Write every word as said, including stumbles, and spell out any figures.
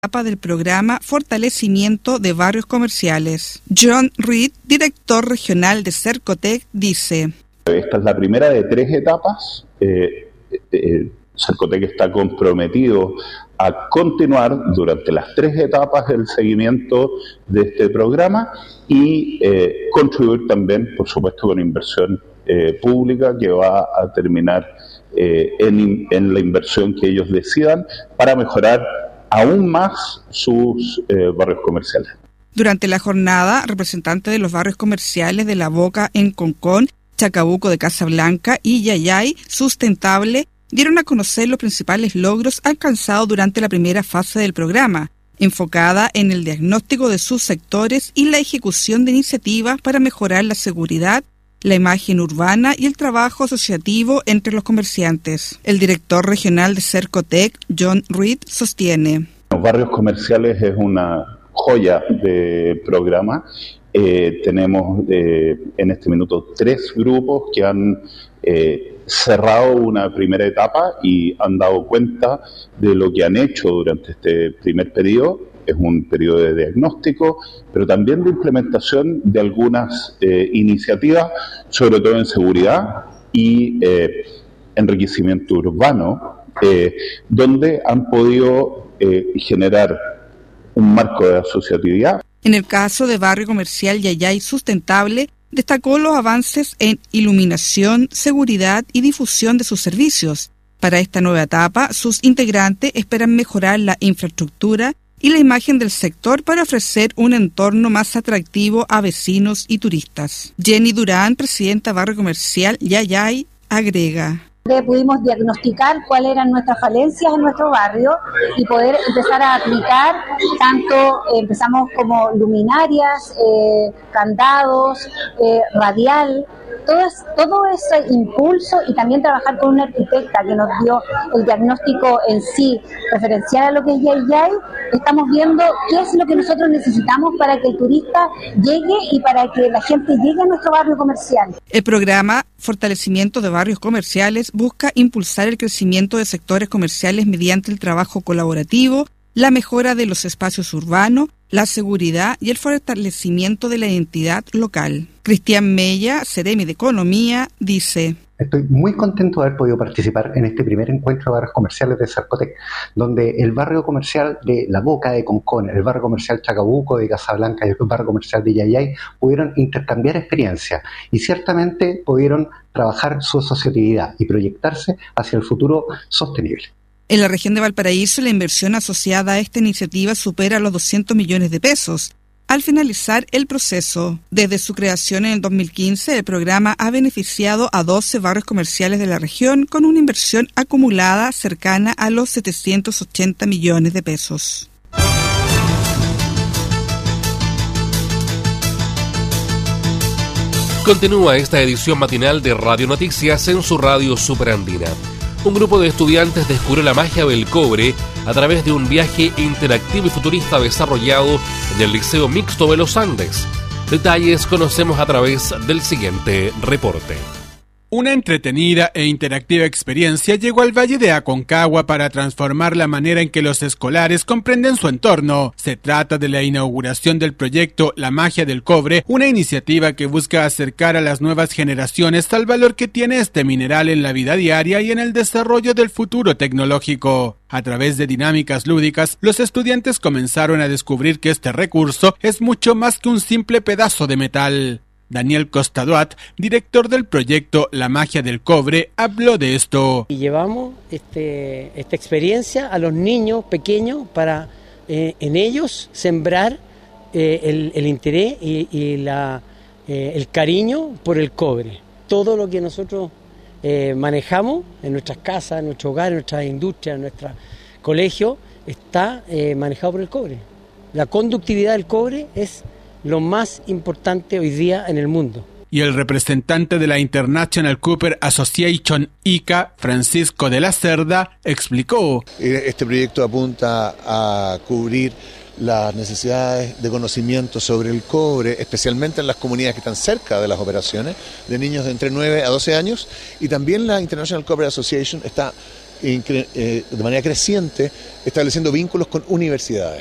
etapa del programa Fortalecimiento de Barrios Comerciales. John Reed, director regional de Cercotec, dice: Esta es la primera de tres etapas. Eh, eh, Cercotec está comprometido a continuar durante las tres etapas del seguimiento de este programa y eh, contribuir también, por supuesto, con inversión eh, pública que va a terminar eh, en, en la inversión que ellos decidan para mejorar aún más sus eh, barrios comerciales. Durante la jornada, representantes de los barrios comerciales de La Boca en Concón, Chacabuco de Casablanca y Yayay Sustentable dieron a conocer los principales logros alcanzados durante la primera fase del programa, enfocada en el diagnóstico de sus sectores y la ejecución de iniciativas para mejorar la seguridad, la imagen urbana y el trabajo asociativo entre los comerciantes. El director regional de Cercotec, John Reed, sostiene: Los barrios comerciales es una joya de programa. Eh, tenemos eh, en este minuto tres grupos que han eh, cerrado una primera etapa y han dado cuenta de lo que han hecho durante este primer periodo. Es un periodo de diagnóstico, pero también de implementación de algunas eh, iniciativas, sobre todo en seguridad y eh, enriquecimiento urbano, eh, donde han podido eh, generar un marco de asociatividad. En el caso de Barrio Comercial Yayay Sustentable, destacó los avances en iluminación, seguridad y difusión de sus servicios. Para esta nueva etapa, sus integrantes esperan mejorar la infraestructura y la imagen del sector para ofrecer un entorno más atractivo a vecinos y turistas. Jenny Durán, presidenta Barrio Comercial Yayay, agrega: Pudimos diagnosticar cuáles eran nuestras falencias en nuestro barrio y poder empezar a aplicar, tanto eh, empezamos como luminarias, eh, candados, eh, radial, todo, es, todo ese impulso, y también trabajar con una arquitecta que nos dio el diagnóstico en sí, referencial a lo que es Yayay. Estamos viendo qué es lo que nosotros necesitamos para que el turista llegue y para que la gente llegue a nuestro barrio comercial. El programa Fortalecimiento de Barrios Comerciales busca impulsar el crecimiento de sectores comerciales mediante el trabajo colaborativo, la mejora de los espacios urbanos, la seguridad y el fortalecimiento de la identidad local. Cristian Mella, Seremi de Economía, dice: Estoy muy contento de haber podido participar en este primer encuentro de barrios comerciales de Cercotec, donde el barrio comercial de La Boca de Concón, el barrio comercial Chacabuco de Casablanca y el barrio comercial de Yayay pudieron intercambiar experiencias y ciertamente pudieron trabajar su asociatividad y proyectarse hacia el futuro sostenible. En la región de Valparaíso, la inversión asociada a esta iniciativa supera los doscientos millones de pesos. Al finalizar el proceso, desde su creación en el dos mil quince, el programa ha beneficiado a doce barrios comerciales de la región con una inversión acumulada cercana a los setecientos ochenta millones de pesos. Continúa esta edición matinal de Radio Noticias en su radio Superandina. Un grupo de estudiantes descubrió la magia del cobre a través de un viaje interactivo y futurista desarrollado en el Liceo Mixto de los Andes. Detalles conocemos a través del siguiente reporte. Una entretenida e interactiva experiencia llegó al Valle de Aconcagua para transformar la manera en que los escolares comprenden su entorno. Se trata de la inauguración del proyecto La Magia del Cobre, una iniciativa que busca acercar a las nuevas generaciones al valor que tiene este mineral en la vida diaria y en el desarrollo del futuro tecnológico. A través de dinámicas lúdicas, los estudiantes comenzaron a descubrir que este recurso es mucho más que un simple pedazo de metal. Daniel Costaduat, director del proyecto La Magia del Cobre, habló de esto. Y llevamos este, esta experiencia a los niños pequeños para eh, en ellos sembrar eh, el, el interés y, y la, eh, el cariño por el cobre. Todo lo que nosotros eh, manejamos en nuestras casas, en nuestro hogar, en nuestras industrias, en nuestro colegio, está eh, manejado por el cobre. La conductividad del cobre es lo más importante hoy día en el mundo. Y el representante de la International Copper Association I C A, Francisco de la Cerda, explicó: Este proyecto apunta a cubrir las necesidades de conocimiento sobre el cobre, especialmente en las comunidades que están cerca de las operaciones, de niños de entre nueve a doce años, y también la International Copper Association está de manera creciente estableciendo vínculos con universidades.